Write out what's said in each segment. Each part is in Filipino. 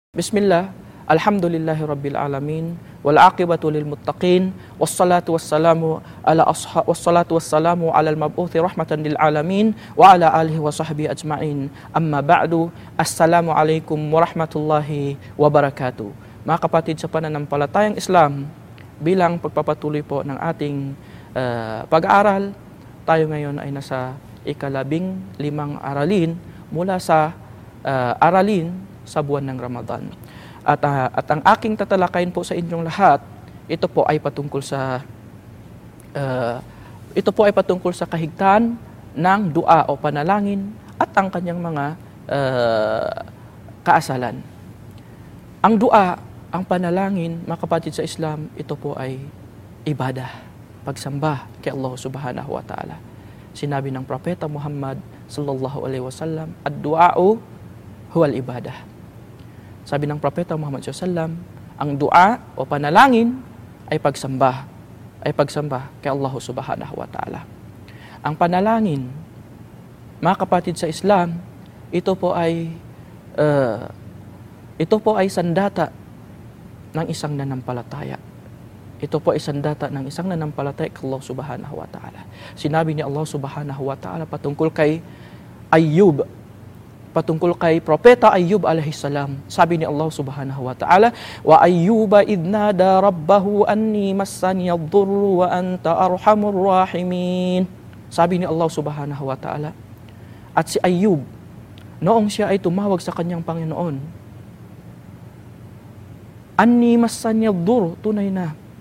Bismillah, alhamdulillahi rabbil alamin, wal aqibatu lil muttaqin, wassalatu wassalamu ala al-mab'uthi rahmatan lil alamin, wa ala alihi wa sahbihi ajma'in. Amma ba'du, assalamu alaikum warahmatullahi wabarakatuh. Mga kapatid sa pananampalatayang Islam, bilang pagpapatuloy po ng ating pag-aaral, tayo ngayon ay nasa ika-15 aralin mula sa aralin sa buwan ng Ramadan. At ang aking tatalakayin po sa inyong lahat, ito po ay patungkol sa kahigtan ng dua o panalangin at ang kanyang mga kaasalan. Ang dua, ang panalangin, mga kapatid sa Islam, ito po ay ibadah, pagsamba kay Allah subhanahu wa ta'ala. Sinabi ng Propeta Muhammad sallallahu alaihi wasallam, ad-du'a'u huwal ibadah. Sabi ng Propeta Muhammad SAW, ang dua o panalangin ay pagsamba kay Allah subhanahu wa ta'ala. Ang panalangin, mga kapatid sa Islam, ito po ay sandata ng isang nanampalataya. Ito po ay sandata ng isang nanampalataya kay Allah subhanahu wa ta'ala. Sinabi ni Allah subhanahu wa ta'ala patungkol kay Ayyub, patungkol kay Propeta Ayyub alaihissalam. Sabi ni Allah subhanahu wa ta'ala, wa ayyuba idnada rabbahu anni massani ad-durru wa anta arhamur rahimin. Sabi ni Allah subhanahu wa ta'ala, at si Ayyub, noong siya ay tumawag sa kanyang Panginoon, anni massani ad-durru, tunay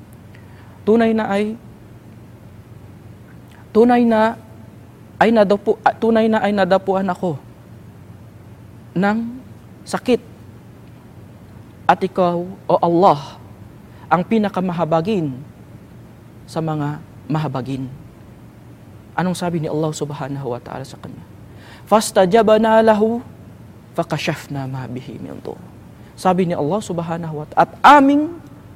na ay nadapuan ako ng sakit. At ikaw, o Allah, ang pinakamahabagin sa mga mahabagin. Anong sabi ni Allah subhanahu wa ta'ala sa kanya? Fastajabna lahu fakashafna ma bihi min dur. Sabi ni Allah subhanahu wa ta'ala, at aming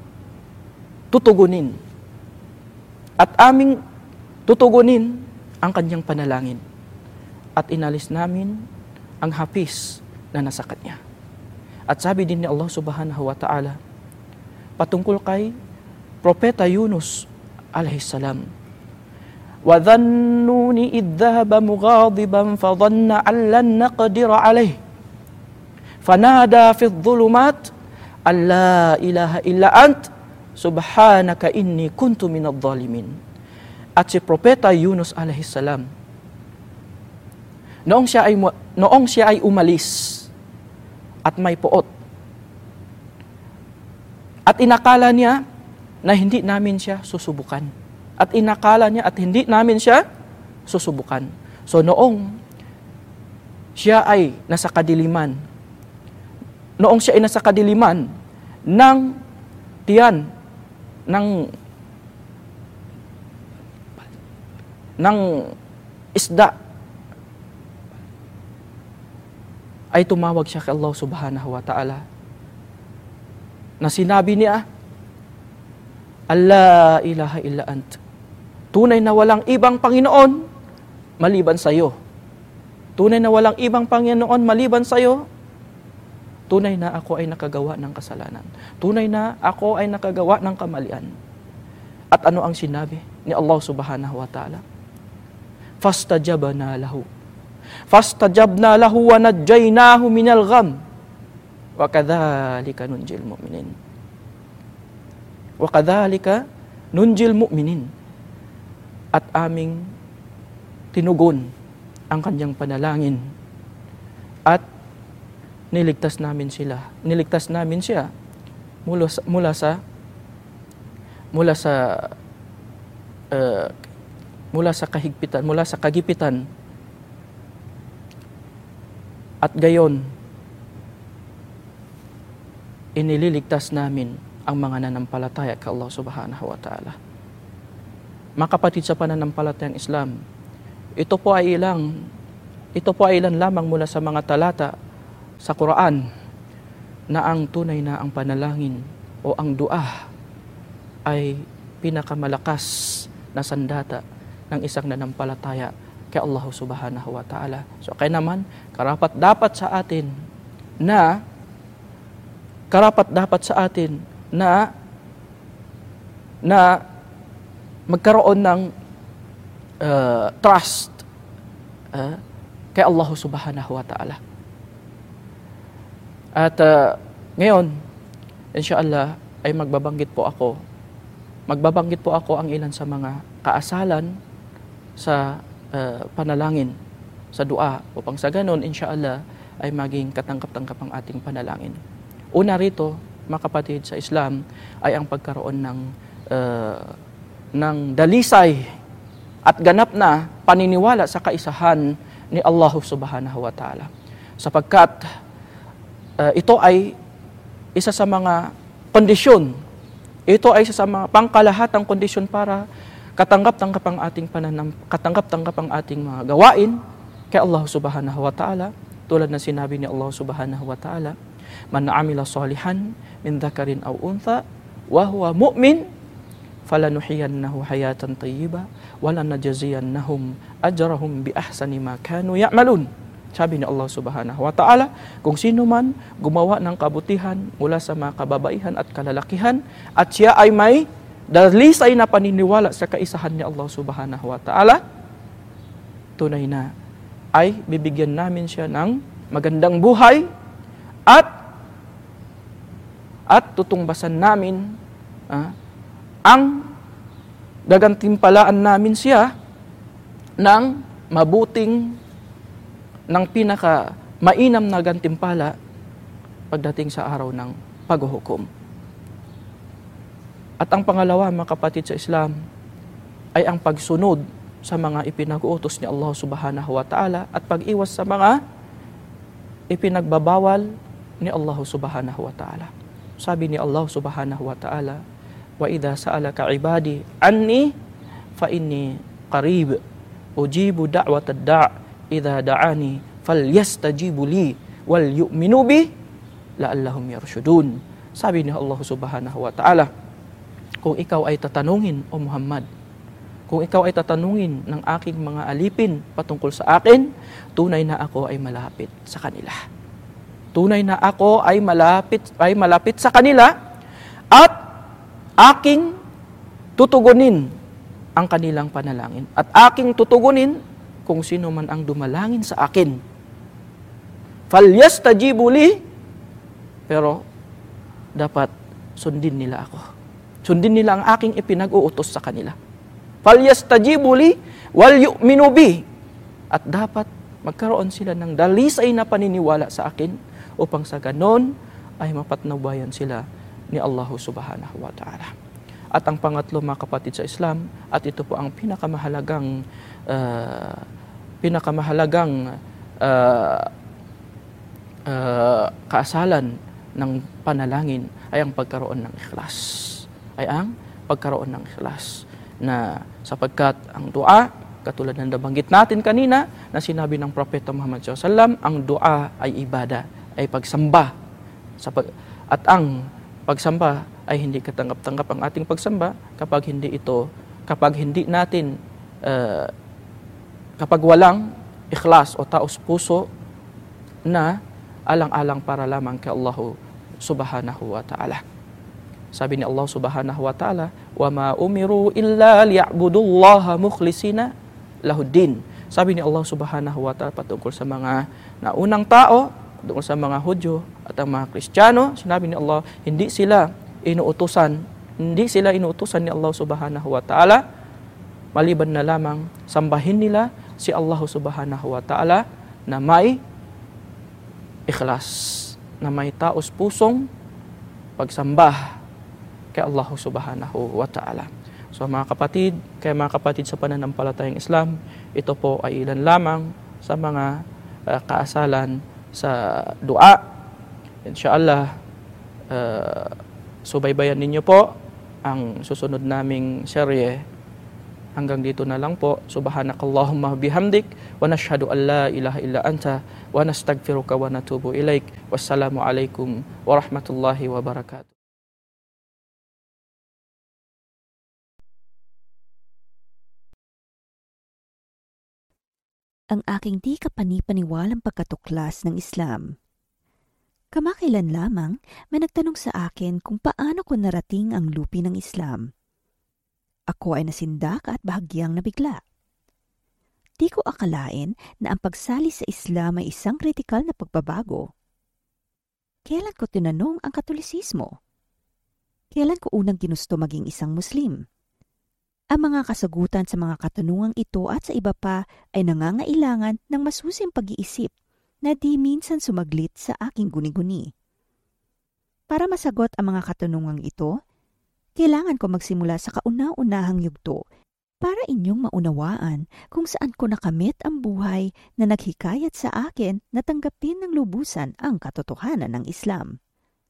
tutugunin ang kanyang panalangin. At inalis namin ang hapis na nasa kanya. At sabi din ni Allah subhanahu wa ta'ala patungkol kay Propeta Yunus alaihissalam, wa dhannuni idh dhahaba mughadiban fa dhanna an lan naqdira alayh fanada fi adh-dhulumat an la ilaha illa ant subhanaka inni kuntu minadh dhalimin. At si Propeta Yunus alaihissalam, noong siya ay umalis at may puot, at inakala niya na hindi namin siya susubukan. So noong siya ay nasa kadiliman, ng tiyan ng isda, ay tumawag siya kay Allah subhanahu wa ta'ala na sinabi niya, Allah ilaha illa ant, tunay na walang ibang Panginoon maliban sa iyo. Tunay na ako ay nakagawa ng kasalanan. Tunay na ako ay nakagawa ng kamalian. At ano ang sinabi ni Allah subhanahu wa ta'ala? Fastajabna lahu wa najjaynahu minal gham wa kadhalika nunjil mu'minin. At aming tinugon ang kanyang panalangin at niligtas namin siya mula sa kagipitan. At gayon, inililigtas namin ang mga nanampalataya kay Allah subhanahu wa ta'ala. Mga kapatid sa pananampalatayang Islam, ito po ay ilan lamang mula sa mga talata sa Quran na ang tunay na ang panalangin o ang dua ay pinakamalakas na sandata ng isang nanampalataya kay Allah subhanahu wa ta'ala. So kaya naman, karapat dapat sa atin na karapat-dapat sa atin na magkaroon ng trust kay Allah subhanahu wa ta'ala. At ngayon, inshallah, ay magbabanggit po ako ang ilan sa mga kaasalan sa panalangin, sa dua, upang sa ganon, inshallah, ay maging katanggap-tanggap ang ating panalangin. Una rito, mga kapatid sa Islam, ay ang pagkaroon ng dalisay at ganap na paniniwala sa kaisahan ni Allah subhanahu wa ta'ala. Sapagkat ito ay isa sa mga kondisyon, ito ay isa sa mga pangkalahatang kondisyon para katanggap-tanggap ang ating mga gawain kay Allah subhanahu wa ta'ala. Tulad na sinabi ni Allah subhanahu wa ta'ala, man amila salihan min dhakarin aw untha wa huwa mu'min falanuhiyannahu hayatan tayyiba wa lanajziyannahum ajrahum bi ahsani ma kanu ya'malun. Sabi ni Allah subhanahu wa ta'ala, kung sino man gumawa ng kabutihan mula sa mga kababaihan at kalalakihan at siya ay may dalisay na paniniwala sa kaisahan ni Allah subhanahu wa ta'ala, tunay na ay bibigyan namin siya ng magandang buhay at tutungbasan namin ang gagantimpalaan namin siya ng mabuting, ng pinaka mainam na gantimpala pagdating sa araw ng paghuhukom. At ang pangalawa, mga kapatid sa Islam, ay ang pagsunod sa mga ipinag-uutos ni Allah subhanahu wa ta'ala at pag-iwas sa mga ipinagbabawal ni Allah subhanahu wa ta'ala. Sabi ni Allah subhanahu wa ta'ala, wa idha sa'alaka ibadi anni fa inni qarib ujibu da'watad da' idha da'ani falyastajibu li wal yu'minu bi la'allahum yarshudun. Sabi ni Allah subhanahu wa ta'ala, kung ikaw ay tatanungin, O Muhammad, kung ikaw ay tatanungin ng aking mga alipin patungkol sa akin, tunay na ako ay malapit sa kanila. Tunay na ako ay malapit sa kanila at aking tutugunin ang kanilang panalangin. At aking tutugunin kung sino man ang dumalangin sa akin. Falyastajibu li, pero dapat sundin nila ako. Sundin nila ang aking ipinag-uutos sa kanila. Falyastajibu li wal yu'minu bi, at dapat magkaroon sila ng dalisay na paniniwala sa akin upang sa ganon ay mapatnubayan sila ni Allah subhanahu wa ta'ala. At ang pangatlo, mga kapatid sa Islam, at ito po ang pinakamahalagang kaasalan ng panalangin ay ang pagkaroon ng ikhlas. Na sapagkat ang dua, katulad ng nabanggit natin kanina na sinabi ng Propeta Muhammad SAW, ang dua ay ibada, ay pagsamba. At ang pagsamba ay hindi katanggap-tanggap ang ating pagsamba kapag walang ikhlas o taos puso na alang-alang para lamang kay Allah subhanahu wa ta'ala. Sabi ni Allah subhanahu wa ta'ala, wa ma umiru illa liya'budullaha mukhlisina lahuddin. Sabi ni Allah subhanahu wa ta'ala patungkol sa mga naunang tao, patungkol sa mga Hudyo at ang mga Kristiyano, sinabi ni Allah, hindi sila inuutusan ni Allah subhanahu wa ta'ala, maliban na lamang sambahin nila si Allah subhanahu wa ta'ala na may ikhlas, na may taos pusong pagsambah kay Allah subhanahu wa ta'ala. So mga kapatid sa pananampalatayang Islam, ito po ay ilan lamang sa mga kaasalan sa dua. Inshallah, subaybayan ninyo po ang susunod naming serye. Hanggang dito na lang po. Subhanakallahumma bihamdik wa nashhadu an la ilaha illa anta wa nastaghfiruka wa natubu ilaik. Wassalamu alaikum warahmatullahi wabarakatuh. Ang aking di kapanipaniwalang pagkatuklas ng Islam. Kamakailan lamang may nagtanong sa akin kung paano ko narating ang lupi ng Islam. Ako ay nasindak at bahagyang nabigla. Di ko akalain na ang pagsali sa Islam ay isang kritikal na pagbabago. Kailan ko tinanong ang Katolisismo? Kailan ko unang ginusto maging isang Muslim? Ang mga kasagutan sa mga katanungang ito at sa iba pa ay nangangailangan ng masusing pag-iisip na di minsan sumaglit sa aking guni-guni. Para masagot ang mga katanungang ito, kailangan ko magsimula sa kauna-unahang yugto para inyong maunawaan kung saan ko nakamit ang buhay na naghikayat sa akin na tanggapin ng lubusan ang katotohanan ng Islam.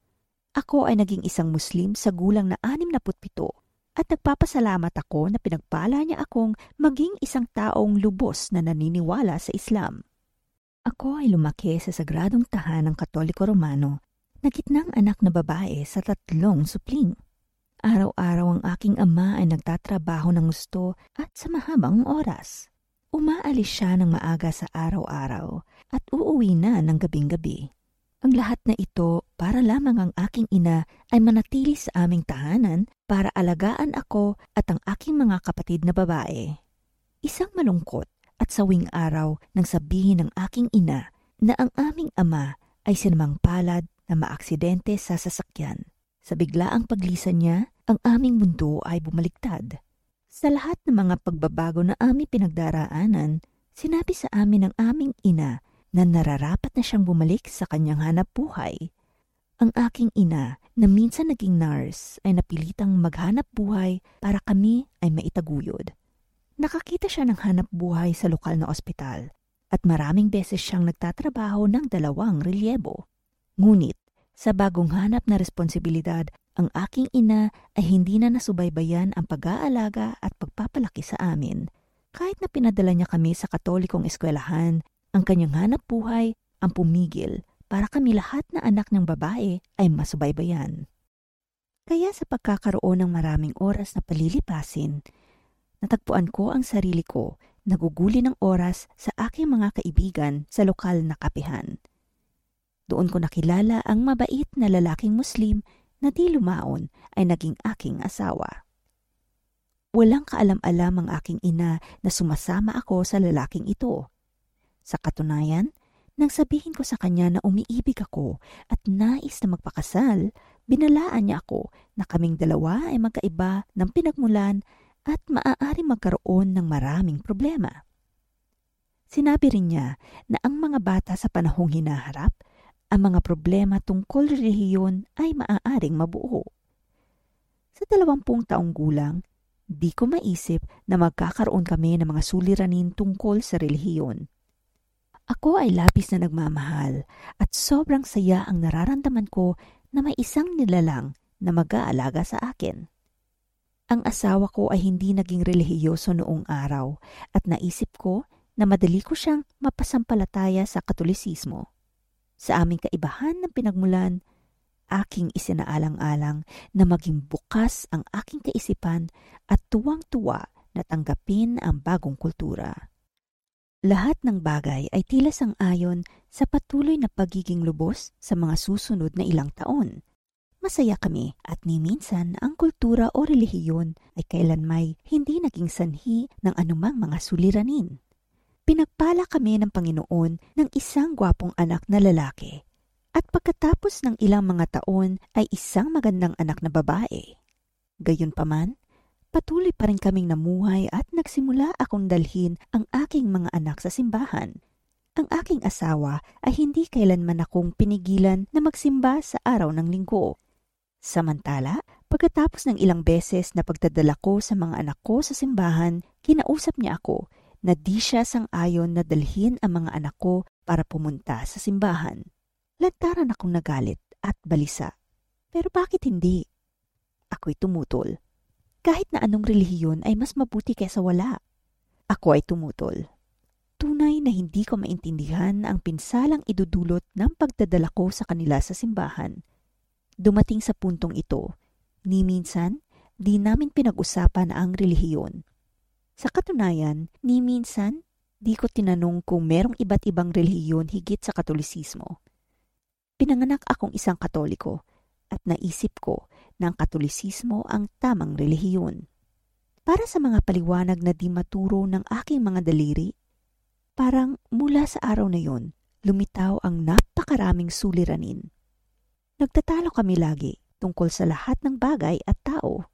Ako ay naging isang Muslim sa gulang na 67 at nagpapasalamat ako na pinagpala niya akong maging isang taong lubos na naniniwala sa Islam. Ako ay lumaki sa sagradong tahanang Katoliko Romano na gitnang anak na babae sa 3 supling. Araw-araw ang aking ama ay nagtatrabaho ng gusto at sa mahabang oras. Umaalis siya ng maaga sa araw-araw at uuwi na ng gabing-gabi. Ang lahat na ito para lamang ang aking ina ay manatili sa aming tahanan para alagaan ako at ang aking mga kapatid na babae. Isang malungkot at sawing araw nang sabihin ng aking ina na ang aming ama ay sinamang palad na maaksidente sa sasakyan. Sa biglaang paglisan niya, ang aming mundo ay bumaligtad. Sa lahat ng mga pagbabago na aming pinagdaraanan, sinabi sa amin ng aming ina na nararapat na siyang bumalik sa kanyang hanap buhay. Ang aking ina na minsan naging nurse ay napilitang maghanap buhay para kami ay maitaguyod. Nakakita siya ng hanap buhay sa lokal na ospital at maraming beses siyang nagtatrabaho ng 2 relyebo. Ngunit sa bagong hanap na responsibilidad, ang aking ina ay hindi na nasubaybayan ang pag-aalaga at pagpapalaki sa amin. Kahit na pinadala niya kami sa Katolikong eskwelahan, ang kanyang hanap buhay ang pumigil para kami lahat na anak ng babae ay masubaybayan. Kaya sa pagkakaroon ng maraming oras na palilipasin, natagpuan ko ang sarili ko naguguli ng oras sa aking mga kaibigan sa lokal na kapihan. Doon ko nakilala ang mabait na lalaking Muslim na di lumaon ay naging aking asawa. Walang kaalam-alam ang aking ina na sumasama ako sa lalaking ito. Sa katunayan, nang sabihin ko sa kanya na umiibig ako at nais na magpakasal, binalaan niya ako na kaming 2 ay magkaiba ng pinagmulan at maaaring magkaroon ng maraming problema. Sinabi rin niya na ang mga bata sa panahong hinaharap, ang mga problema tungkol relihiyon ay maaaring mabuo. Sa 20 taong gulang, di ko maisip na magkakaroon kami ng mga suliranin tungkol sa relihiyon. Ako ay labis na nagmamahal at sobrang saya ang nararamdaman ko na may isang nilalang na mag-aalaga sa akin. Ang asawa ko ay hindi naging relihiyoso noong araw at naisip ko na madali ko siyang mapasampalataya sa Katolisismo. Sa aming kaibahan ng pinagmulan, aking isinaalang-alang na maging bukas ang aking kaisipan at tuwang-tuwa na tanggapin ang bagong kultura. Lahat ng bagay ay tila sang-ayon sa patuloy na pagiging lubos sa mga susunod na ilang taon. Masaya kami at ni minsan ang kultura o relihiyon ay kailanmay hindi naging sanhi ng anumang mga suliranin. Pinagpala kami ng Panginoon ng isang gwapong anak na lalaki at pagkatapos ng ilang mga taon ay isang magandang anak na babae. Gayunpaman, patuloy pa rin kaming namuhay at nagsimula akong dalhin ang aking mga anak sa simbahan. Ang aking asawa ay hindi kailanman akong pinigilan na magsimba sa araw ng linggo. Samantala, pagkatapos ng ilang beses na pagdadala ko sa mga anak ko sa simbahan, kinausap niya ako na di siya sang-ayon na dalhin ang mga anak ko para pumunta sa simbahan. Lantaran akong nagalit at balisa. Pero bakit hindi? Ako'y tumutol. Kahit na anong relihiyon ay mas mabuti kaysa wala. Ako ay tumutol. Tunay na hindi ko maintindihan ang pinsalang idudulot ng pagdadala ko sa kanila sa simbahan. Dumating sa puntong ito, ni minsan, di namin pinag-usapan ang relihiyon. Sa katunayan, ni minsan, di ko tinanong kung merong iba't ibang relihiyon higit sa Katolisismo. Pinanganak akong isang Katoliko at naisip ko na ang Katolisismo ang tamang relihiyon. Para sa mga paliwanag na di maturo ng aking mga daliri, parang mula sa araw na yon, lumitaw ang napakaraming suliranin. Nagtatalo kami lagi tungkol sa lahat ng bagay at tao.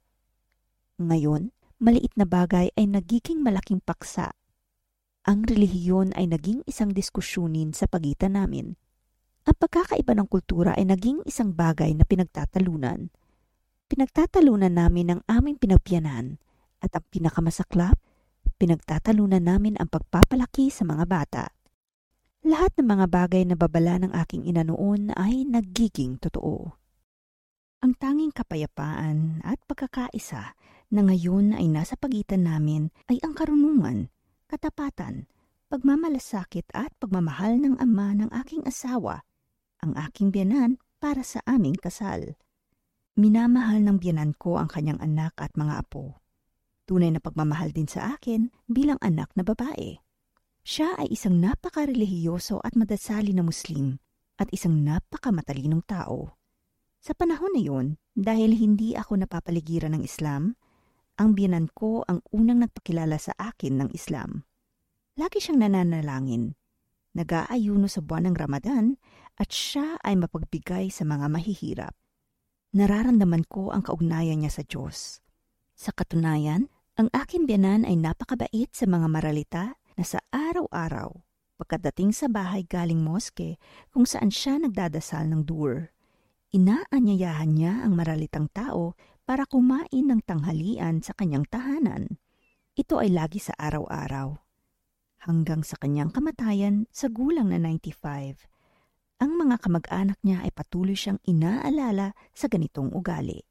Ngayon, maliit na bagay ay nagiging malaking paksa. Ang relihiyon ay naging isang diskusyonin sa pagitan namin. Ang pagkakaiba ng kultura ay naging isang bagay na pinagtatalunan. Pinagtatalunan namin ang aming pinagbiyanan at ang pinakamasaklap, pinagtatalunan namin ang pagpapalaki sa mga bata. Lahat ng mga bagay na babala ng aking ina noon ay nagiging totoo. Ang tanging kapayapaan at pagkakaisa na ngayon ay nasa pagitan namin ay ang karunungan, katapatan, pagmamalasakit at pagmamahal ng ama ng aking asawa, ang aking biyanan para sa aming kasal. Minamahal ng biyanan ko ang kanyang anak at mga apo. Tunay na pagmamahal din sa akin bilang anak na babae. Siya ay isang napaka-relihiyoso at madasali na Muslim at isang napaka-matalinong tao. Sa panahon na yun, dahil hindi ako napapaligiran ng Islam, ang biyanan ko ang unang nagpakilala sa akin ng Islam. Lagi siyang nananalangin, nag-aayuno sa buwan ng Ramadan at siya ay mapagbigay sa mga mahihirap. Nararamdaman ko ang kaugnayan niya sa Diyos. Sa katunayan, ang aking biyanan ay napakabait sa mga maralita na sa araw-araw, pagkadating sa bahay galing moske kung saan siya nagdadasal ng dur, inaanyayahan niya ang maralitang tao para kumain ng tanghalian sa kanyang tahanan. Ito ay lagi sa araw-araw. Hanggang sa kanyang kamatayan sa gulang na 95, ang mga kamag-anak niya ay patuloy siyang inaalala sa ganitong ugali.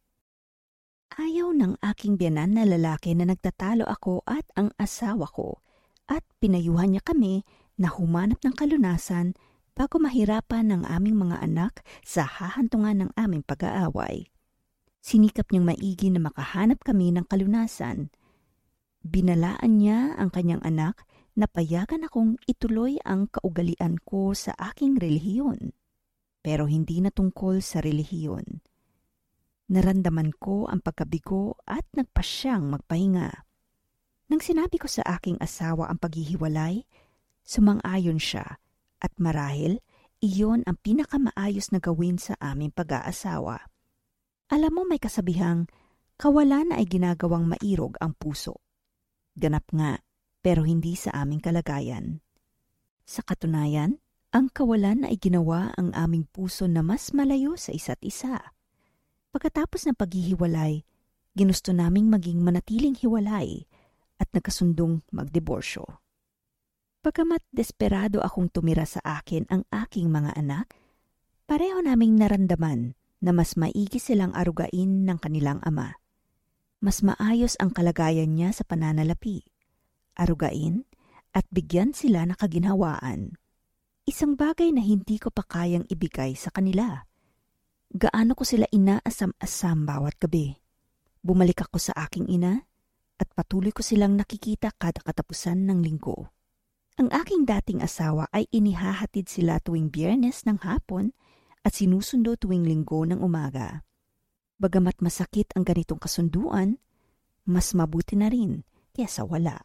Ayaw ng aking biyanan na lalaki na nagtatalo ako at ang asawa ko at pinayuhan niya kami na humanap ng kalunasan bago mahirapan ng aming mga anak sa hahantungan ng aming pag-aaway. Sinikap niyang maigi na makahanap kami ng kalunasan. Binalaan niya ang kanyang anak na payagan akong ituloy ang kaugalian ko sa aking relihiyon. Pero hindi na tungkol sa relihiyon. Naramdaman ko ang pagkabigo at nagpasyang magpahinga. Nang sinabi ko sa aking asawa ang paghihiwalay, sumang-ayon siya at marahil iyon ang pinakamaayos na gawin sa aming pag-aasawa. Alam mo may kasabihang, kawalan ay ginagawang mairog ang puso. Ganap nga, pero hindi sa aming kalagayan. Sa katunayan, ang kawalan ay ginawa ang aming puso na mas malayo sa isa't isa. Pagkatapos ng paghihiwalay, ginusto naming maging manatiling hiwalay at nagkasundong magdiborsyo. Pagkamat desperado akong tumira sa akin ang aking mga anak, pareho naming naramdaman na mas maigi silang arugain ng kanilang ama. Mas maayos ang kalagayan niya sa pananalapi, arugain at bigyan sila ng kaginhawaan. Isang bagay na hindi ko pa kayang ibigay sa kanila. Gaano ko sila inaasam-asam bawat gabi. Bumalik ako sa aking ina at patuloy ko silang nakikita kada katapusan ng linggo. Ang aking dating asawa ay inihahatid sila tuwing Biyernes ng hapon at sinusundo tuwing Linggo ng umaga. Bagamat masakit ang ganitong kasunduan, mas mabuti na rin kaysa wala.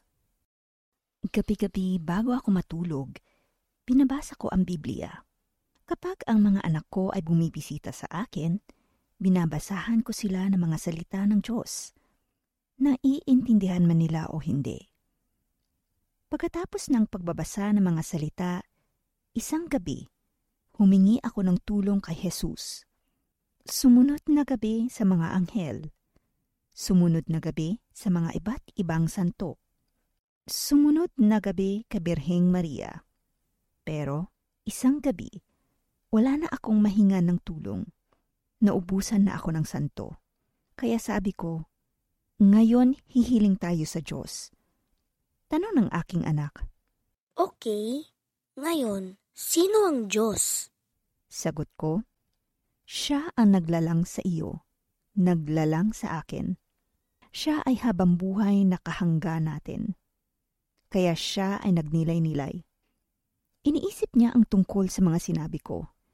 Gabi-gabi bago ako matulog, binabasa ko ang Biblia. Kapag ang mga anak ko ay bumibisita sa akin, binabasahan ko sila ng mga salita ng Diyos. Naiintindihan man nila o hindi. Pagkatapos ng pagbabasa ng mga salita, isang gabi, humingi ako ng tulong kay Jesus. Sumunod na gabi sa mga anghel. Sumunod na gabi sa mga iba't ibang santo. Sumunod na gabi kay Birheng Maria. Pero isang gabi, wala na akong mahinga ng tulong. Naubusan na ako ng santo. Kaya sabi ko, ngayon hihiling tayo sa Diyos. Tanong ng aking anak. Okay, ngayon, sino ang Diyos? Sagot ko, siya ang naglalang sa iyo, naglalang sa akin. Siya ay habang buhay na kahangga natin. Kaya siya ay nagnilay-nilay. Iniisip niya ang tungkol sa mga sinabi ko.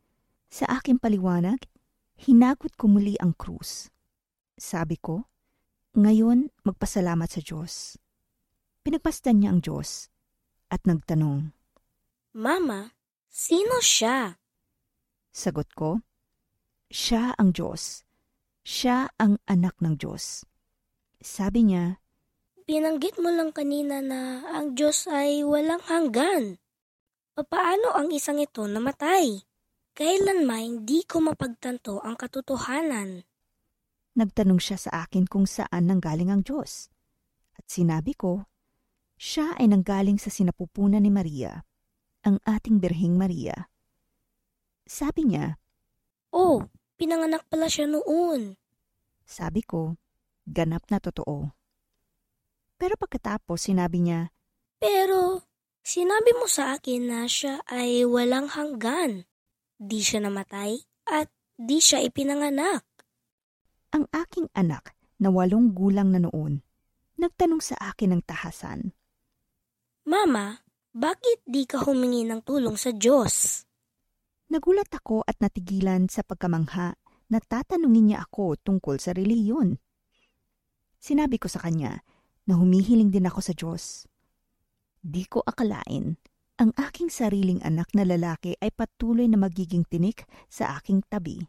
Sa aking paliwanag, hinagot ko muli ang krus. Sabi ko, ngayon magpasalamat sa Diyos. Pinagmasdan niya ang Diyos at nagtanong, Mama, sino siya? Sagot ko, siya ang Diyos. Siya ang anak ng Diyos. Sabi niya, Binanggit mo lang kanina na ang Diyos ay walang hanggan. Paano ang isang ito namatay? Kailanman hindi ko mapagtanto ang katotohanan. nagtanong siya sa akin kung saan nanggaling ang Diyos. At sinabi ko, siya ay nanggaling sa sinapupunan ni Maria, ang ating Birheng Maria. Sabi niya, Oh, pinanganak pala siya noon. sabi ko, ganap na totoo. Pero pagkatapos sinabi niya, Pero, sinabi mo sa akin na siya ay walang hanggan. Di siya namatay at di siya ipinanganak. ang aking anak na 8 gulang na noon, nagtanong sa akin ng tahasan. Mama, bakit di ka humingi ng tulong sa Diyos? Nagulat ako at natigilan sa pagkamangha na tatanungin niya ako tungkol sa relihiyon. Sinabi ko sa kanya na humihiling din ako sa Diyos. Di ko akalain, ang aking sariling anak na lalaki ay patuloy na magiging tinik sa aking tabi.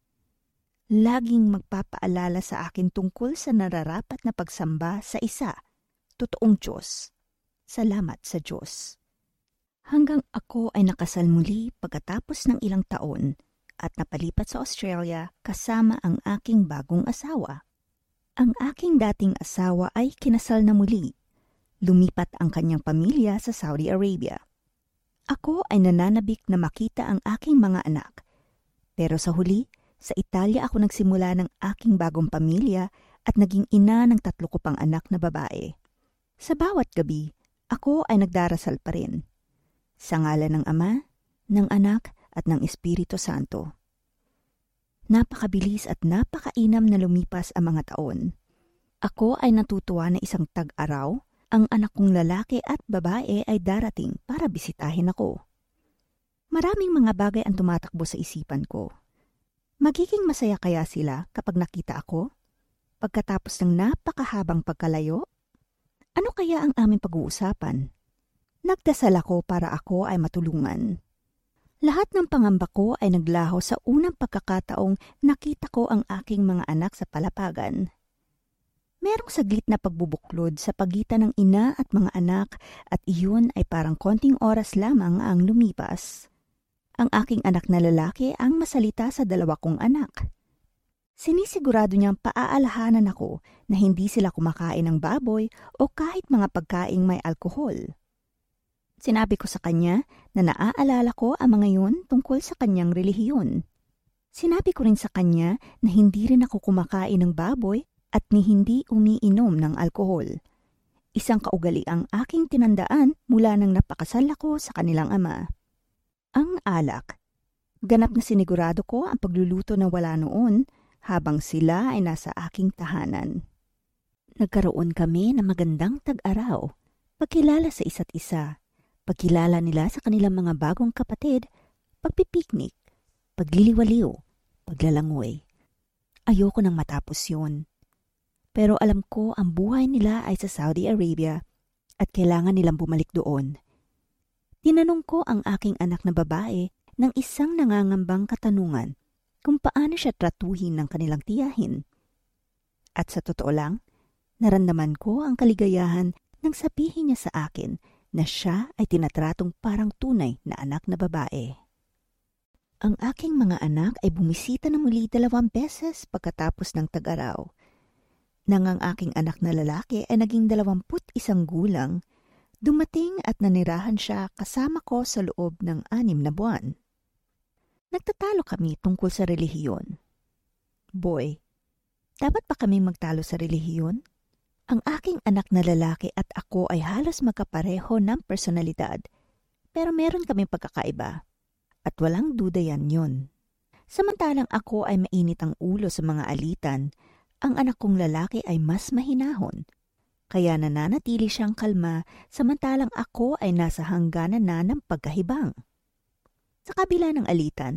Laging magpapaalala sa akin tungkol sa nararapat na pagsamba sa isa, totoong Diyos. Salamat sa Diyos. Hanggang ako ay nakasal muli pagkatapos ng ilang taon at napalipat sa Australia kasama ang aking bagong asawa. Ang aking dating asawa ay kinasal na muli. Lumipat ang kanyang pamilya sa Saudi Arabia. Ako ay nananabik na makita ang aking mga anak. Pero sa huli, sa Italia ako nagsimula ng aking bagong pamilya at naging ina ng 3 ko pang anak na babae. Sa bawat gabi, ako ay nagdarasal pa rin. Sa ngalan ng Ama, ng Anak at ng Espiritu Santo. Napakabilis at napakainam na lumipas ang mga taon. Ako ay natutuwa na isang tag-araw, ang anak kong lalaki at babae ay darating para bisitahin ako. Maraming mga bagay ang tumatakbo sa isipan ko. Magiging masaya kaya sila kapag nakita ako? Pagkatapos ng napakahabang pagkalayo? Ano kaya ang aming pag-uusapan? Nagdasal ako para ako ay matulungan. Lahat ng pangamba ko ay naglaho sa unang pagkakataong nakita ko ang aking mga anak sa palapagan. Merong saglit na pagbubuklod sa pagitan ng ina at mga anak at iyon ay parang konting oras lamang ang lumipas. Ang aking anak na lalaki ang masalita sa 2 kong anak. Sinisigurado niyang paaalahanan ako na hindi sila kumakain ng baboy o kahit mga pagkaing may alkohol. Sinabi ko sa kanya na naaalala ko ang mga yun tungkol sa kanyang relihiyon. Sinabi ko rin sa kanya na hindi rin ako kumakain ng baboy at ni hindi umiinom ng alkohol. Isang kaugali ang aking tinandaan mula nang napakasal ako sa kanilang ama. Ang alak. Ganap na sinigurado ko ang pagluluto na wala noon habang sila ay nasa aking tahanan. Nagkaroon kami ng magandang tag-araw, pagkilala sa isa't isa, pagkilala nila sa kanilang mga bagong kapatid, pagpipiknik, pagliliwaliw, paglalangoy. Ayoko nang matapos yun. Pero alam ko ang buhay nila ay sa Saudi Arabia at kailangan nilang bumalik doon. Tinanong ko ang aking anak na babae ng isang nangangambang katanungan kung paano siya tratuhin ng kanilang tiyahin. At sa totoo lang, naramdaman ko ang kaligayahan nang sabihin niya sa akin na siya ay tinatratong parang tunay na anak na babae. Ang aking mga anak ay bumisita na muli 2 beses pagkatapos ng tag-araw. Nang ang aking anak na lalaki ay naging 21 gulang, dumating at nanirahan siya kasama ko sa loob ng 6 na buwan. Nagtatalo kami tungkol sa relihiyon. Boy, dapat ba kaming magtalo sa relihiyon? Ang aking anak na lalaki at ako ay halos magkapareho ng personalidad, pero meron kaming pagkakaiba. At walang duda yan yun. Samantalang ako ay mainit ang ulo sa mga alitan, ang anak kong lalaki ay mas mahinahon. Kaya nananatili siyang kalma samantalang ako ay nasa hangganan na ng pagkahibang. Sa kabila ng alitan,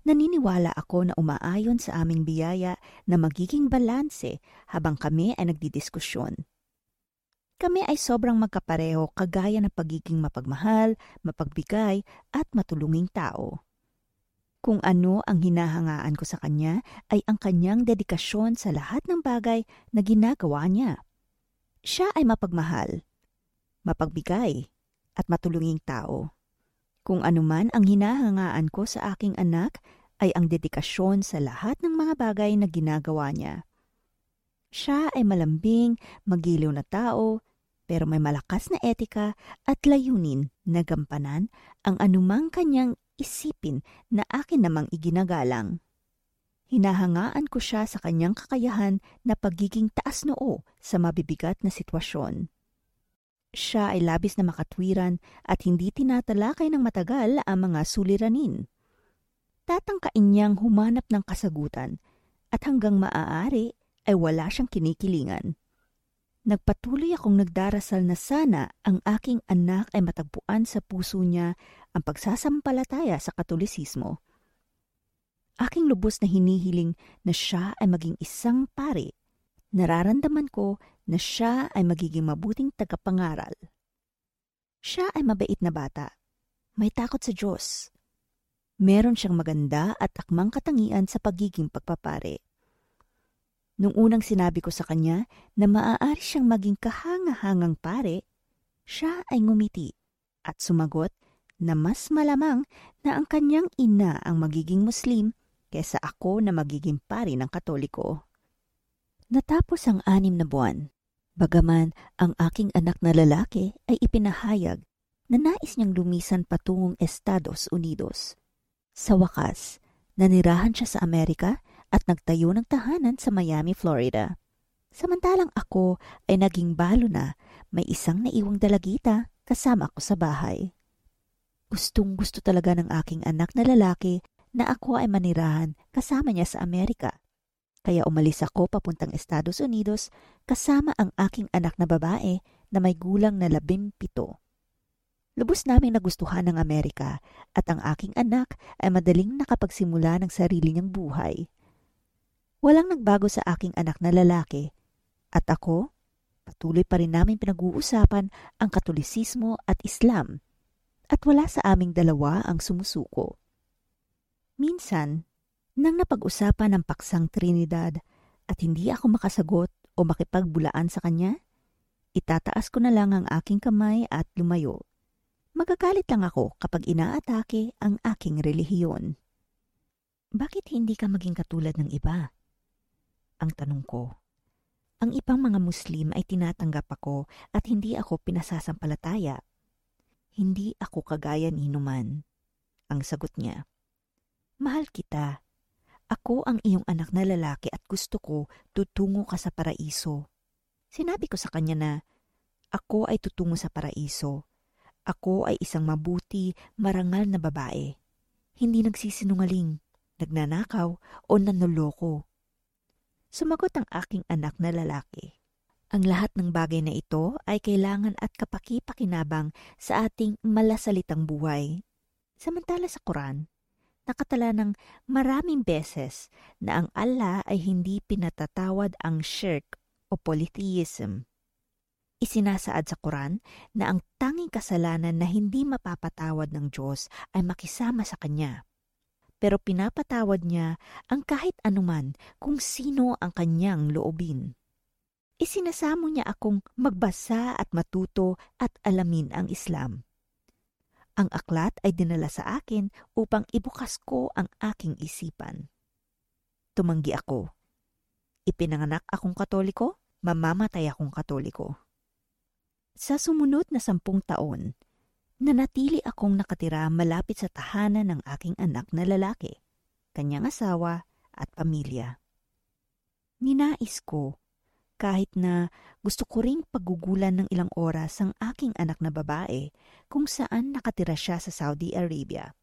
Naniniwala ako na umaayon sa aming biyaya na magiging balanse habang kami ay nagdidiskusyon. Kami ay sobrang magkapareho kagaya ng pagiging mapagmahal, mapagbigay at matulunging tao. Kung ano ang hinahangaan ko sa kanya ay ang kanyang dedikasyon sa lahat ng bagay na ginagawa niya. Siya ay mapagmahal, mapagbigay at matulunging tao. Kung anuman ang hinahangaan ko sa aking anak ay ang dedikasyon sa lahat ng mga bagay na ginagawa niya. Siya ay malambing, magiliw na tao, pero may malakas na etika at layunin na gampanan ang anumang kanyang isipin na akin namang iginagalang. Hinahangaan ko siya sa kanyang kakayahan na pagiging taas noo sa mabibigat na sitwasyon. Siya ay labis na makatwiran at hindi tinatalakay ng matagal ang mga suliranin. Tatangkain niyang humanap ng kasagutan at hanggang maaari ay wala siyang kinikilingan. Nagpatuloy akong nagdarasal na sana ang aking anak ay matagpuan sa puso niya ang pagsasampalataya sa Katolisismo. Aking lubos na hinihiling na siya ay maging isang pari. Nararamdaman ko na siya ay magiging mabuting tagapangaral. Siya ay mabait na bata. May takot sa Diyos. Meron siyang maganda at akmang katangian sa pagiging pagpapare. Nung unang sinabi ko sa kanya na maaari siyang maging kahangahangang pare, siya ay ngumiti at sumagot na mas malamang na ang kanyang ina ang magiging Muslim kaysa ako na magiging pari ng Katoliko. Natapos ang 6 na buwan. Bagaman ang aking anak na lalaki ay ipinahayag na nais niyang lumisan patungong Estados Unidos. Sa wakas, nanirahan siya sa Amerika at nagtayo ng tahanan sa Miami, Florida. Samantalang ako ay naging balo na, may isang naiwang dalagita kasama ko sa bahay. Gustong-gusto talaga ng aking anak na lalaki na ako ay manirahan kasama niya sa Amerika. Kaya umalis ako papuntang Estados Unidos kasama ang aking anak na babae na may gulang na 17. Lubos naming nagustuhan ng Amerika at ang aking anak ay madaling nakapagsimula ng sarili niyang buhay. Walang nagbago sa aking anak na lalaki at ako, patuloy pa rin namin pinag-uusapan ang Katolisismo at Islam at wala sa aming dalawa ang sumusuko. Minsan, nang napag-usapan ng paksang Trinidad at hindi ako makasagot o makipagbulaan sa kanya, itataas ko na lang ang aking kamay at lumayo. Magagalit lang ako kapag inaatake ang aking relihiyon. Bakit hindi ka maging katulad ng iba? Ang tanong ko. Ang ibang mga Muslim ay tinatanggap ako at hindi ako pinasasampalataya. Hindi ako kagaya ni Numan. Ang sagot niya. Mahal kita. Ako ang iyong anak na lalaki at gusto ko tutungo ka sa paraiso. Sinabi ko sa kanya na, ako ay tutungo sa paraiso. Ako ay isang mabuti, marangal na babae. Hindi nagsisinungaling, nagnanakaw o nanloloko. Sumagot ang aking anak na lalaki. Ang lahat ng bagay na ito ay kailangan at kapaki-pakinabang sa ating malasalitang buhay. Samantala sa Quran, nakatala ng maraming beses na ang Allah ay hindi pinatatawad ang shirk o polytheism. Isinasaad sa Quran na ang tanging kasalanan na hindi mapapatawad ng Diyos ay makisama sa Kanya. Pero pinapatawad niya ang kahit anuman kung sino ang kanyang loobin. Isinasamo niya akong magbasa at matuto at alamin ang Islam. Ang aklat ay dinala sa akin upang ibukas ko ang aking isipan. Tumanggi ako. Ipinanganak akong Katoliko, mamamatay akong Katoliko. Sa sumunod na 10 taon, nanatili akong nakatira malapit sa tahanan ng aking anak na lalaki, kanyang asawa at pamilya. Ninais ko, kahit na gusto ko ring paggugulan ng ilang oras ang aking anak na babae kung saan nakatira siya sa Saudi Arabia.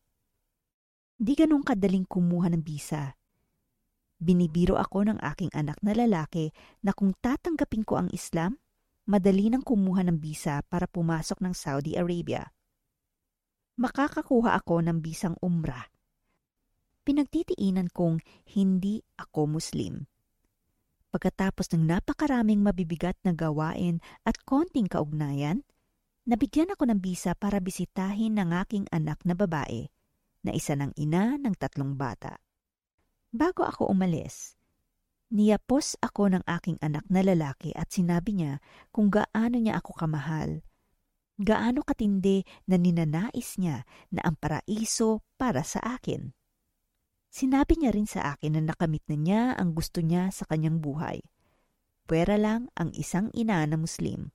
Di ganun kadaling kumuha ng bisa. Binibiro ako ng aking anak na lalaki na kung tatanggapin ko ang Islam, madali nang kumuha ng bisa para pumasok ng Saudi Arabia. Makakakuha ako ng bisang umrah. pinagtitiinan kong hindi ako Muslim. Pagkatapos ng napakaraming mabibigat na gawain at konting kaugnayan, nabigyan ako ng bisa para bisitahin ng aking anak na babae, na isa ng ina ng 3 bata. Bago ako umalis, niyapos ako ng aking anak na lalaki at sinabi niya kung gaano niya ako kamahal, gaano katindi na ninanais niya na ang paraiso para sa akin. Sinabi niya rin sa akin na nakamit na niya ang gusto niya sa kanyang buhay. Pwera lang ang isang ina na Muslim.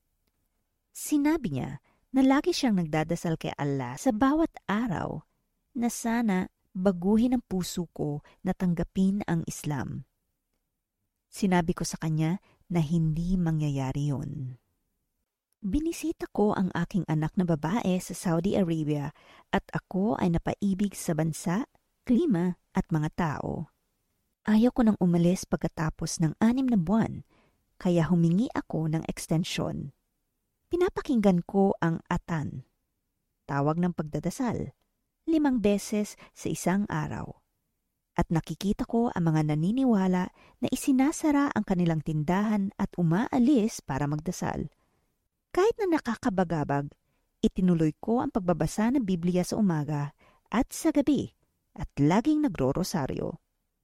Sinabi niya na lagi siyang nagdadasal kay Allah sa bawat araw na sana baguhin ang puso ko na tanggapin ang Islam. Sinabi ko sa kanya na hindi mangyayari yun. Binisita ko ang aking anak na babae sa Saudi Arabia at ako ay napaibig sa bansa, klima at mga tao. Ayaw ko nang umalis pagkatapos ng 6 na buwan, kaya humingi ako ng extension. Pinapakinggan ko ang atan, tawag ng pagdadasal, 5 beses sa isang araw. At nakikita ko ang mga naniniwala na isinasara ang kanilang tindahan at umaalis para magdasal. Kahit na nakakabagabag, itinuloy ko ang pagbabasa ng Biblia sa umaga at sa gabi at laging nagro-rosaryo.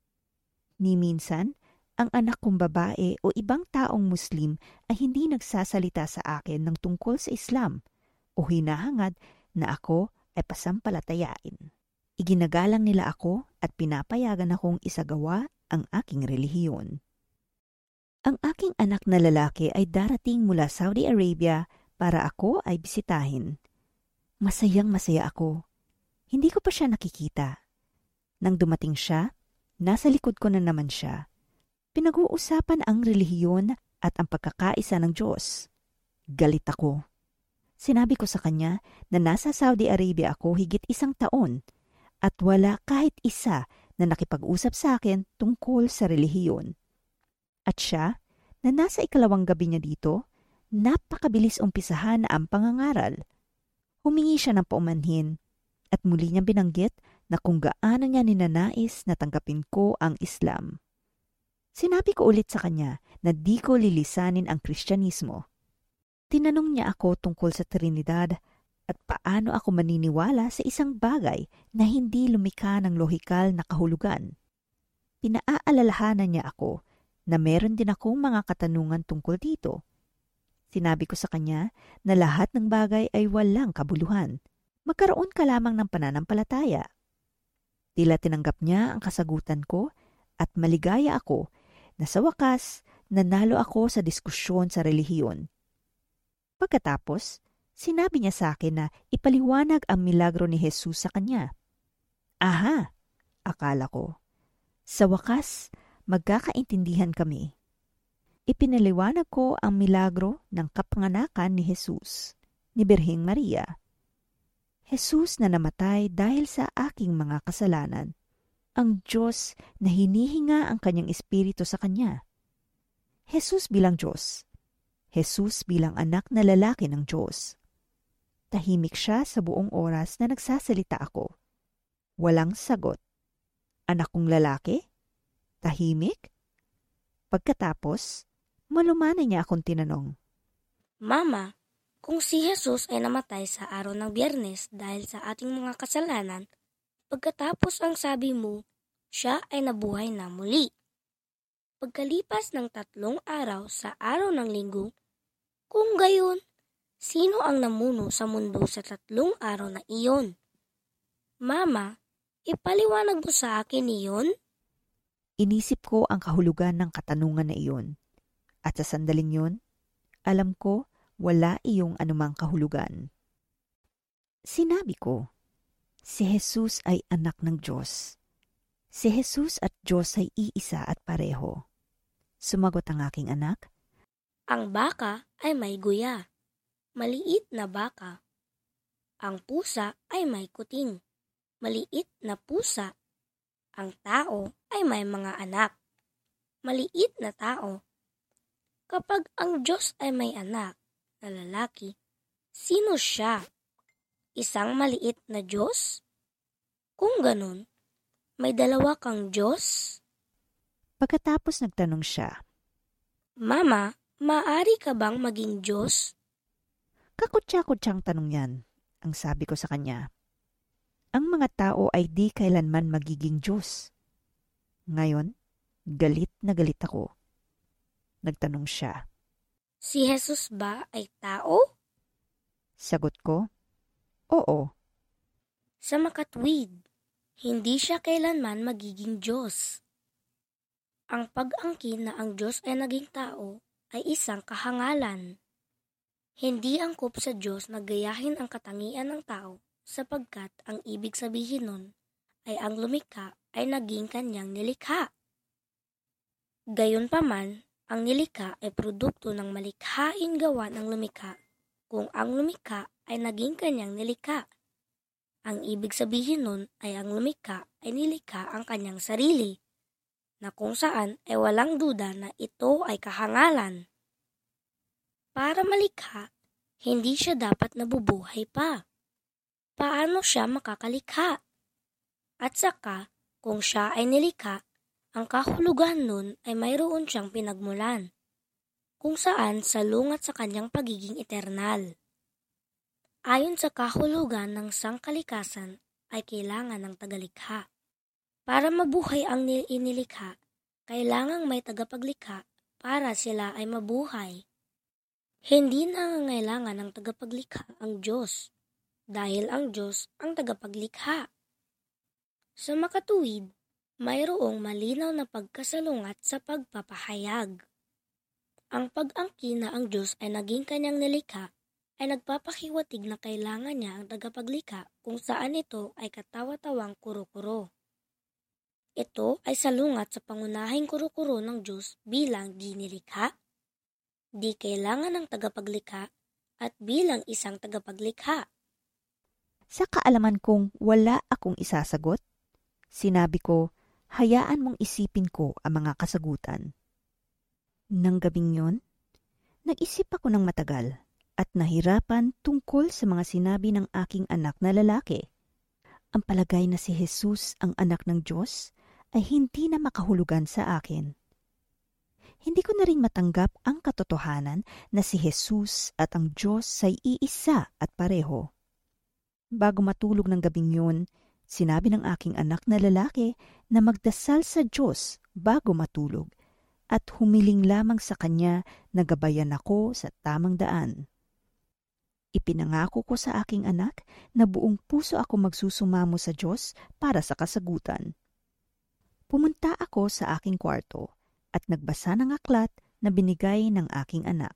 Ni minsan, ang anak kong babae o ibang taong Muslim ay hindi nagsasalita sa akin ng tungkol sa Islam o hinahangad na ako ay pasampalatayain. Iginagalang nila ako at pinapayagan akong isagawa ang aking relihiyon. Ang aking anak na lalaki ay darating mula Saudi Arabia para ako ay bisitahin. Masayang-masaya ako. Hindi ko pa siya nakikita. Nang dumating siya, nasa likod ko na naman siya. Pinag-uusapan ang relihiyon at ang pagkakaisa ng Diyos. Galit ako. Sinabi ko sa kanya na nasa Saudi Arabia ako higit 1 taon at wala kahit isa na nakipag-usap sa akin tungkol sa relihiyon. At siya, na nasa 2nd gabi niya dito, napakabilis umpisahan na ang pangangaral. Humingi siya ng paumanhin at muli niyang binanggit na kung gaano niya ninanais na tanggapin ko ang Islam. Sinabi ko ulit sa kanya na di ko lilisanin ang Kristyanismo. Tinanong niya ako tungkol sa Trinidad at paano ako maniniwala sa isang bagay na hindi lumikha ng lohikal na kahulugan. Pinaaalalahanan niya ako na meron din akong mga katanungan tungkol dito. Sinabi ko sa kanya na lahat ng bagay ay walang kabuluhan. Magkaroon ka lamang ng pananampalataya. Tila tinanggap niya ang kasagutan ko at maligaya ako na sa wakas nanalo ako sa diskusyon sa relihiyon. Pagkatapos, sinabi niya sa akin na ipaliwanag ang milagro ni Jesus sa kanya. Aha, akala ko. Sa wakas, magkakaintindihan kami. Ipinaliwanag ko ang milagro ng kapanganakan ni Jesus, ni Birheng Maria. Jesus na namatay dahil sa aking mga kasalanan. Ang Diyos na hinihinga ang kanyang espiritu sa kanya. Jesus bilang Diyos. Jesus bilang anak na lalaki ng Diyos. Tahimik siya sa buong oras na nagsasalita ako. Walang sagot. Anak kong lalaki? Tahimik? Pagkatapos, malumanay niya akong tinanong. Mama, kung si Jesus ay namatay sa araw ng Biyernes dahil sa ating mga kasalanan, pagkatapos ang sabi mo, siya ay nabuhay na muli. Pagkalipas ng 3 araw sa araw ng Linggo, kung gayon, sino ang namuno sa mundo sa 3 araw na iyon? Mama, ipaliwanag mo sa akin iyon? Inisip ko ang kahulugan ng katanungan na iyon. At sa sandaling yun, alam ko wala iyong anumang kahulugan. Sinabi ko, si Jesus ay anak ng Diyos. Si Jesus at Diyos ay iisa at pareho. Sumagot ang aking anak, Ang baka ay may guya, maliit na baka. Ang pusa ay may kuting, maliit na pusa. Ang tao ay may mga anak, maliit na tao. Kapag ang Diyos ay may anak na lalaki, sino siya? Isang maliit na Diyos? Kung ganun, may dalawa kang Diyos? Pagkatapos nagtanong siya, Mama, maaari ka bang maging Diyos? kakutsa-kutsang tanong yan, ang sabi ko sa kanya. Ang mga tao ay di kailanman magiging Diyos. Ngayon, galit na galit ako. Nagtanong siya. Si Jesus ba ay tao? Sagot ko, oo. Sa makatwid, hindi siya kailanman magiging Diyos. Ang pag-angkin na ang Diyos ay naging tao ay isang kahangalan. Hindi angkop sa Diyos na gayahin ang katangian ng tao sapagkat ang ibig sabihin nun ay ang lumikha ay naging kanyang nilikha. Gayunpaman, ang nilikha ay produkto ng malikhain gawa ng lumikha kung ang lumikha ay naging kanyang nilikha. Ang ibig sabihin nun ay ang lumikha ay nilikha ang kanyang sarili, na kung saan ay walang duda na ito ay kahangalan. Para malikha, hindi siya dapat nabubuhay pa. Paano siya makakalikha? At saka, kung siya ay nilikha, ang kahulugan nun ay mayroon siyang pinagmulan, kung saan salungat sa kanyang pagiging eternal. Ayon sa kahulugan ng sangkalikasan ay kailangan ng tagalikha. Para mabuhay ang inilikha, kailangang may tagapaglikha para sila ay mabuhay. Hindi nangangailangan ng tagapaglikha ang Diyos, dahil ang Diyos ang tagapaglikha. Sa makatuwid, mayroong malinaw na pagkasalungat sa pagpapahayag. Ang pag-angkin na ang Diyos ay naging kanyang nilikha ay nagpapahiwatig na kailangan niya ang tagapaglikha kung saan ito ay katawa-tawang kuro-kuro. Ito ay salungat sa pangunahing kuro-kuro ng Diyos bilang dinilikha, di kailangan ng tagapaglikha at bilang isang tagapaglikha. Sa kaalaman kong wala akong isasagot, sinabi ko, hayaan mong isipin ko ang mga kasagutan. Nang gabing yon, nag-isip ako ng matagal at nahirapan tungkol sa mga sinabi ng aking anak na lalaki. Ang palagay na si Jesus ang anak ng Diyos ay hindi na makahulugan sa akin. Hindi ko na rin matanggap ang katotohanan na si Jesus at ang Diyos ay iisa at pareho. Bago matulog ng gabing yun, sinabi ng aking anak na lalaki na magdasal sa Diyos bago matulog at humiling lamang sa Kanya na gabayan ako sa tamang daan. Ipinangako ko sa aking anak na buong puso ako magsusumamo sa Diyos para sa kasagutan. Pumunta ako sa aking kwarto at nagbasa ng aklat na binigay ng aking anak.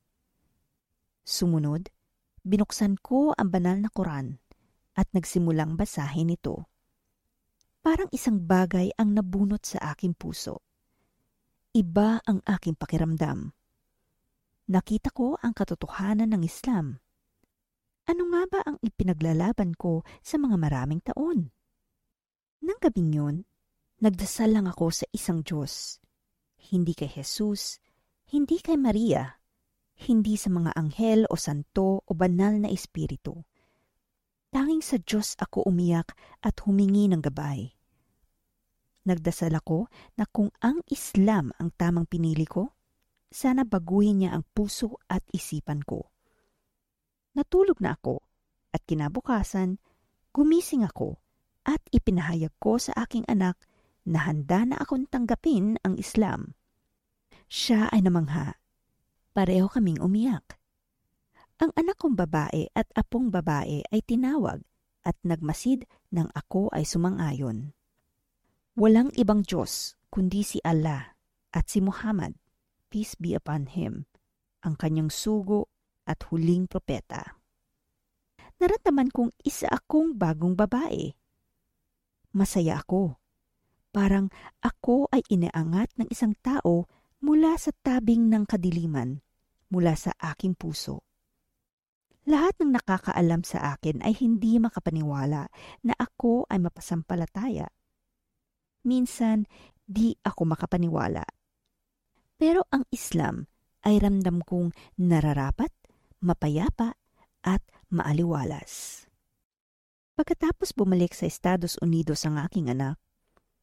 Sumunod, binuksan ko ang banal na Quran at nagsimulang basahin ito. Parang isang bagay ang nabunot sa aking puso. Iba ang aking pakiramdam. Nakita ko ang katotohanan ng Islam. Ano nga ba ang ipinaglalaban ko sa mga maraming taon? Nang gabing yun, nagdasal lang ako sa isang Diyos. Hindi kay Jesus, hindi kay Maria, hindi sa mga anghel o santo o banal na espiritu. Tanging sa Diyos ako umiyak at humingi ng gabay. Nagdasal ako na kung ang Islam ang tamang pinili ko, sana baguhin niya ang puso at isipan ko. Natulog na ako at kinabukasan, gumising ako at ipinahayag ko sa aking anak na handa na akong tanggapin ang Islam. Siya ay namangha. Pareho kaming umiyak. Ang anak kong babae at apong babae ay tinawag at nagmasid nang ako ay sumang-ayon. Walang ibang Diyos kundi si Allah at si Muhammad, peace be upon him, ang kanyang sugo at huling propeta. Naramdaman kong isa akong bagong babae. Masaya ako. Parang ako ay inaangat ng isang tao mula sa tabing ng kadiliman, mula sa aking puso. Lahat ng nakakaalam sa akin ay hindi makapaniwala na ako ay mapasampalataya. Minsan, di ako makapaniwala. Pero ang Islam ay ramdam kong nararapat, mapayapa, at maaliwalas. Pagkatapos bumalik sa Estados Unidos ang aking anak,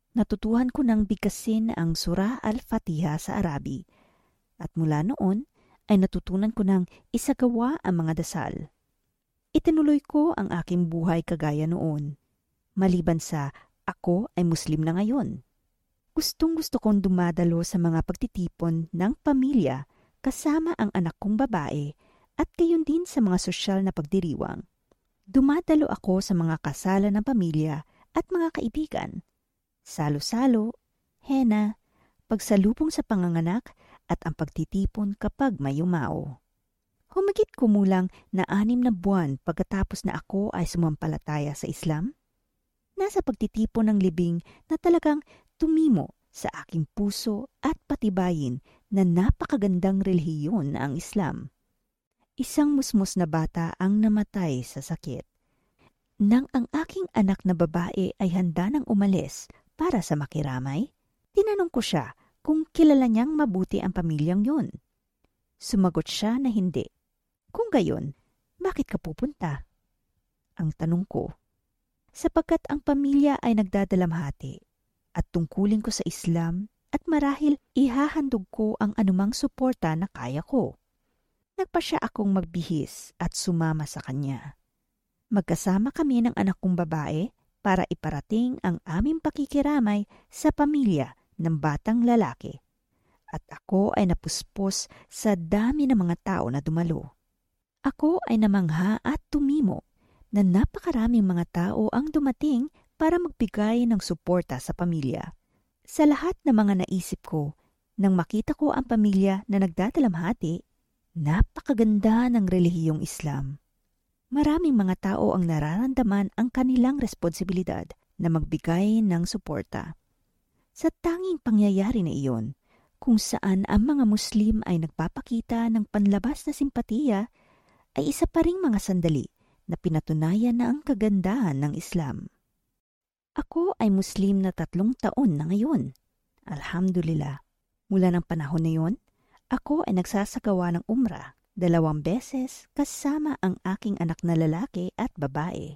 Natutuhan ko nang bigkasin ang Surah Al-Fatiha sa Arabi at mula noon ay natutunan ko nang isagawa ang mga dasal. Itinuloy ko ang aking buhay kagaya noon, maliban sa ako ay Muslim na ngayon. Gustong-gusto kong dumadalo sa mga pagtitipon ng pamilya kasama ang anak kong babae at gayon din sa mga sosyal na pagdiriwang. Dumadalo ako sa mga kasalan ng pamilya at mga kaibigan. Salo-salo, hena, pagsalubong sa panganganak at ang pagtitipon kapag may yumao. Humigit kumulang na 6 na buwan pagkatapos na ako ay sumampalataya sa Islam, nasa pagtitipon ng libing na talagang tumimo sa aking puso at patibayin na napakagandang relihiyon ang Islam. Isang musmos na bata ang namatay sa sakit. Nang ang aking anak na babae ay handa nang umalis para sa makiramay, tinanong ko siya kung kilala niyang mabuti ang pamilyang yun. Sumagot siya na hindi. Kung gayon, bakit ka pupunta? Ang tanong ko. Sapagkat ang pamilya ay nagdadalamhati at tungkulin ko sa Islam at marahil ihahandog ko ang anumang suporta na kaya ko. Nagpasya akong magbihis at sumama sa kanya. Magkasama kami ng anak kong babae para iparating ang aming pakikiramay sa pamilya ng batang lalaki. At ako ay napuspos sa dami ng mga tao na dumalo. Ako ay namangha at tumimo na napakaraming mga tao ang dumating para magbigay ng suporta sa pamilya. Sa lahat ng mga naisip ko, nang makita ko ang pamilya na nagdadalamhati, napakaganda ng relihiyong Islam. Maraming mga tao ang nararamdaman ang kanilang responsibilidad na magbigay ng suporta. Sa tanging pangyayari na iyon, kung saan ang mga Muslim ay nagpapakita ng panlabas na simpatiya, ay isa pa ring mga sandali na pinatunayan na ang kagandahan ng Islam. Ako ay Muslim na 3 taon na ngayon. Alhamdulillah. Mula ng panahon na yon, ako ay nagsasagawa ng umrah 2 beses kasama ang aking anak na lalaki at babae.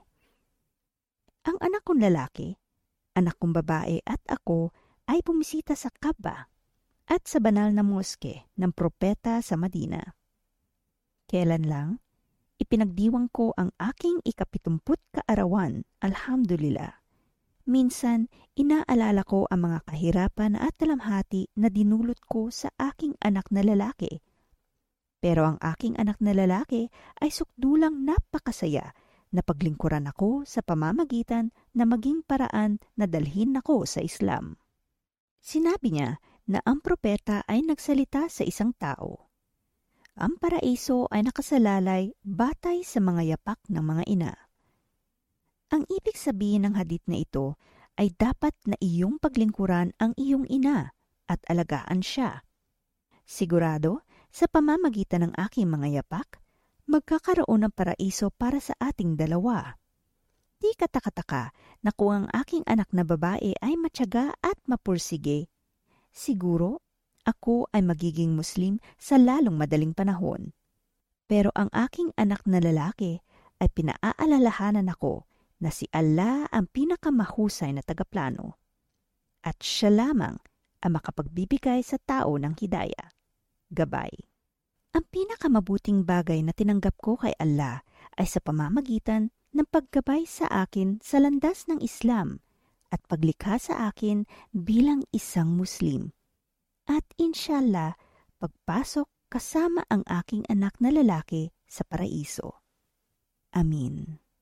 Ang anak kong lalaki, anak kong babae at ako ay bumisita sa Kaaba at sa banal na moske ng propeta sa Madina. Kailan lang, ipinagdiwang ko ang aking 70 kaarawan, alhamdulillah. Minsan, inaalala ko ang mga kahirapan at dalamhati na dinulot ko sa aking anak na lalaki. Pero ang aking anak na lalaki ay sukdulang napakasaya na paglingkuran ako sa pamamagitan na maging paraan na dalhin ako sa Islam. Sinabi niya na ang propeta ay nagsalita sa isang tao. Ang paraiso ay nakasalalay batay sa mga yapak ng mga ina. Ang ibig sabihin ng hadith na ito ay dapat na iyong paglingkuran ang iyong ina at alagaan siya. Sigurado, sa pamamagitan ng aking mga yapak, magkakaroon ng paraiso para sa ating dalawa. Di katakataka na kung ang aking anak na babae ay matyaga at mapursige, siguro ako ay magiging Muslim sa lalong madaling panahon. Pero ang aking anak na lalaki ay pinaaalalahanan ako na si Allah ang pinakamahusay na tagaplano. At siya lamang ang makapagbibigay sa tao ng hidayah, gabay. Ang pinakamabuting bagay na tinanggap ko kay Allah ay sa pamamagitan ng paggabay sa akin sa landas ng Islam at paglikha sa akin bilang isang Muslim. At inshallah, pagpasok kasama ang aking anak na lalaki sa paraiso. Amin.